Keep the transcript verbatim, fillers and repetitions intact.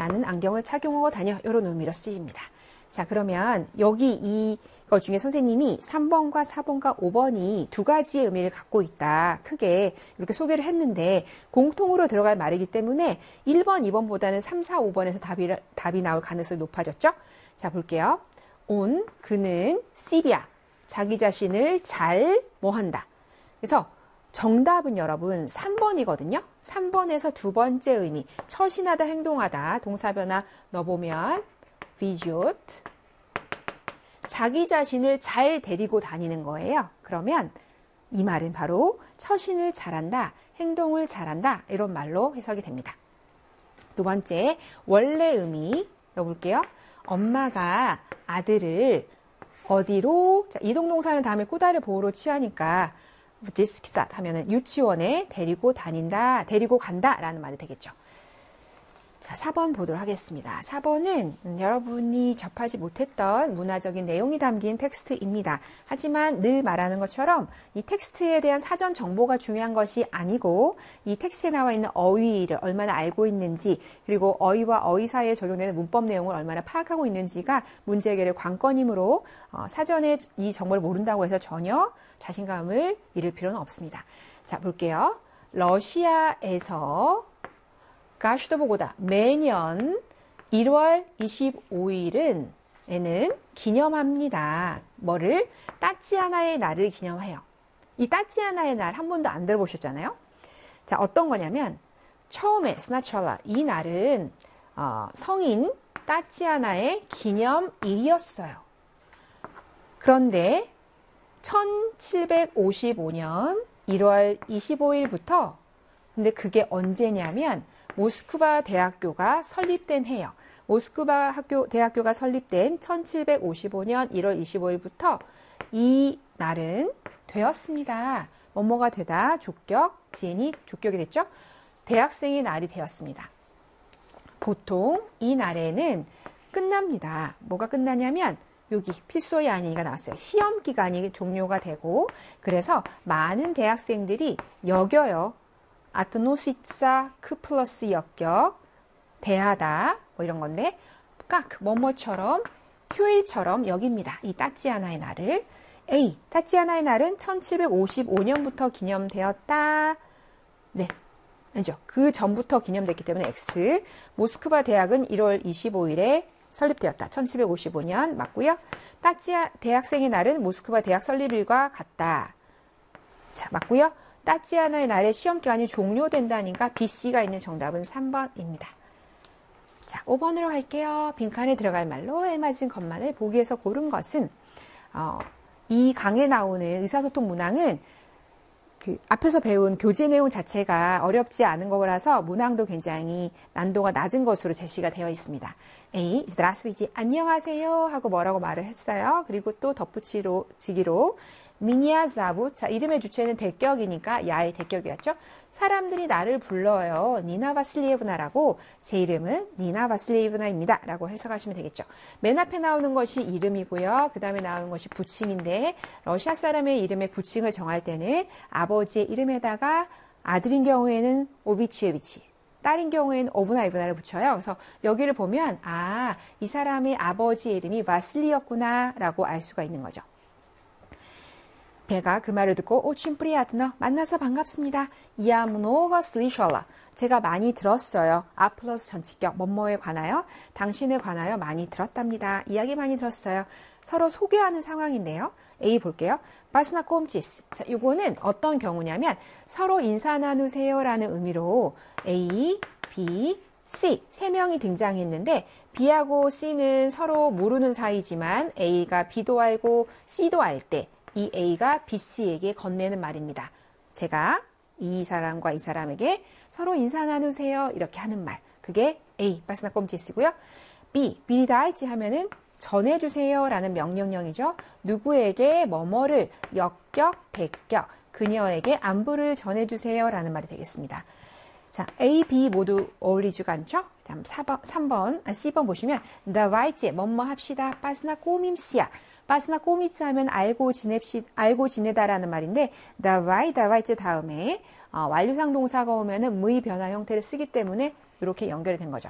나는 안경을 착용하고 다녀. 이런 의미로 쓰입니다. 자, 그러면 여기 이것 중에 선생님이 삼 번과 사 번과 오 번이 두 가지의 의미를 갖고 있다. 크게 이렇게 소개를 했는데 공통으로 들어갈 말이기 때문에 일 번, 이 번보다는 삼, 사, 오 번에서 답이, 답이 나올 가능성이 높아졌죠? 자, 볼게요. 온, 그는, 씨비야. 자기 자신을 잘 뭐한다. 그래서 정답은 여러분 삼 번이거든요. 삼 번에서 두 번째 의미, 처신하다, 행동하다, 동사변화 넣어보면 비주트, 자기 자신을 잘 데리고 다니는 거예요. 그러면 이 말은 바로 처신을 잘한다, 행동을 잘한다 이런 말로 해석이 됩니다. 두 번째, 원래 의미 넣어볼게요. 엄마가 아들을 어디로, 자, 이동동사는 다음에 꾸다를 보호로 취하니까 디스키사 하면은 유치원에 데리고 다닌다, 데리고 간다 라는 말이 되겠죠. 자, 사 번 보도록 하겠습니다. 사 번은 음, 여러분이 접하지 못했던 문화적인 내용이 담긴 텍스트입니다. 하지만 늘 말하는 것처럼 이 텍스트에 대한 사전 정보가 중요한 것이 아니고 이 텍스트에 나와 있는 어휘를 얼마나 알고 있는지, 그리고 어휘와 어휘 사이에 적용되는 문법 내용을 얼마나 파악하고 있는지가 문제 해결의 관건이므로 어, 사전에 이 정보를 모른다고 해서 전혀 자신감을 잃을 필요는 없습니다. 자, 볼게요. 러시아에서 가슈도보고다 매년 일월 이십오일은 에는 기념합니다. 뭐를? 따찌아나의 날을 기념해요. 이 따찌아나의 날 한 번도 안 들어보셨잖아요. 자, 어떤 거냐면 처음에 스나철라 이 날은 어, 성인 따찌아나의 기념일이었어요. 그런데 천칠백오십오 년 일월 이십오일부터, 근데 그게 언제냐면 모스크바 대학교가 설립된 해요. 모스크바 학교, 대학교가 설립된 천칠백오십오 년 일월 이십오일부터 이 날은 되었습니다. 뭐뭐가 되다, 족격, 지엔이 족격이 됐죠? 대학생의 날이 되었습니다. 보통 이 날에는 끝납니다. 뭐가 끝나냐면 여기 필소의 아니가 나왔어요. 시험 기간이 종료가 되고, 그래서 많은 대학생들이 여겨요. 아트노시사 크 플러스 역격, 대하다 뭐 이런 건데 깍 뭐뭐처럼 휴일처럼 여깁니다. 이 따찌아나의 날을. A, 따찌아나의 날은 천칠백오십오 년부터 기념되었다. 네, 아니죠. 그 전부터 기념됐기 때문에 X. 모스크바 대학은 일월 이십오일에 설립되었다. 천칠백오십오 년 맞고요. 따찌아 대학생의 날은 모스크바 대학 설립일과 같다. 자, 맞고요. 따찌아나의 날에 시험 기간이 종료된다니까 비, C가 있는 정답은 삼 번입니다. 자, 오 번으로 갈게요. 빈칸에 들어갈 말로 알맞은 것만을 보기에서 고른 것은 어, 이 강에 나오는 의사소통 문항은 그 앞에서 배운 교재 내용 자체가 어렵지 않은 거라서 문항도 굉장히 난도가 낮은 것으로 제시가 되어 있습니다. A, zdravstvuyte, 안녕하세요 하고 뭐라고 말을 했어요. 그리고 또 덧붙이기로 미니아 자부, 자, 이름의 주체는 대격이니까 야의 대격이었죠. 사람들이 나를 불러요. 니나 바실리에브나라고, 제 이름은 니나 바실리에브나입니다 라고 해석하시면 되겠죠. 맨 앞에 나오는 것이 이름이고요. 그 다음에 나오는 것이 부칭인데, 러시아 사람의 이름의 부칭을 정할 때는 아버지의 이름에다가 아들인 경우에는 오비치에비치, 딸인 경우에는 오브나 이브나를 붙여요. 그래서 여기를 보면 아, 이 사람의 아버지의 이름이 바실리였구나 라고 알 수가 있는 거죠. 배가 그 말을 듣고 오친 프리아드너, 만나서 반갑습니다. 이아무노가 슬리셜라, 제가 많이 들었어요. 아 플러스 전치격, 뭐뭐에 관하여, 당신에 관하여 많이 들었답니다. 이야기 많이 들었어요. 서로 소개하는 상황인데요. A 볼게요. 바스나 꼼치스. 자, 이거는 어떤 경우냐면 서로 인사 나누세요라는 의미로 A, B, C 세 명이 등장했는데 B하고 C는 서로 모르는 사이지만 A가 B도 알고 C도 알 때 이 A가 B, C에게 건네는 말입니다. 제가 이 사람과 이 사람에게 서로 인사 나누세요 이렇게 하는 말. 그게 A, 바스나 꼼치스고요. B, 비리다이치 하면은 전해주세요 라는 명령형이죠. 누구에게 뭐뭐를 역격, 백격, 그녀에게 안부를 전해주세요 라는 말이 되겠습니다. 자, A, B 모두 어울리지가 않죠? 자, 사 번, 삼 번, 아, C 번 보시면 давайте 뭐뭐 합시다. познакомимся. познакомиться 하면 알고 지냅시, 알고 지내다라는 말인데 давай, давайте 다음에 어, 완료상 동사가 오면은 의 변화 형태를 쓰기 때문에 이렇게 연결이 된 거죠.